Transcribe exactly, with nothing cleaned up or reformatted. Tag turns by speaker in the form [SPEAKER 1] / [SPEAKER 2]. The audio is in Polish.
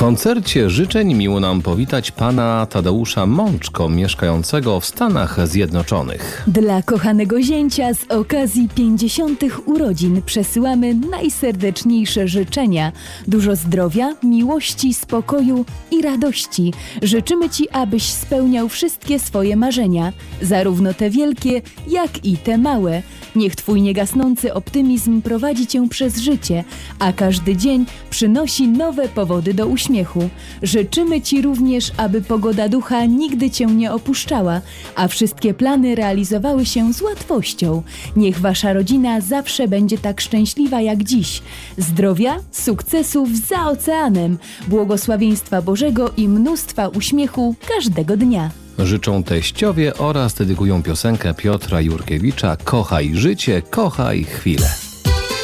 [SPEAKER 1] koncercie życzeń miło nam powitać pana Tadeusza Mączko, mieszkającego w Stanach Zjednoczonych.
[SPEAKER 2] Dla kochanego zięcia z okazji pięćdziesiątych urodzin przesyłamy najserdeczniejsze życzenia. Dużo zdrowia, miłości, spokoju i radości. Życzymy Ci, abyś spełniał wszystkie swoje marzenia, zarówno te wielkie, jak i te małe. Niech Twój niegasnący optymizm prowadzi Cię przez życie, a każdy dzień przynosi nowe powody do uśmiechu. Życzymy Ci również, aby pogoda ducha nigdy Cię nie opuszczała, a wszystkie plany realizowały się z łatwością. Niech Wasza rodzina zawsze będzie tak szczęśliwa jak dziś. Zdrowia, sukcesów za oceanem, błogosławieństwa Bożego i mnóstwa uśmiechu każdego dnia.
[SPEAKER 1] Życzą teściowie oraz dedykują piosenkę Piotra Jurkiewicza „Kochaj życie, kochaj chwilę”.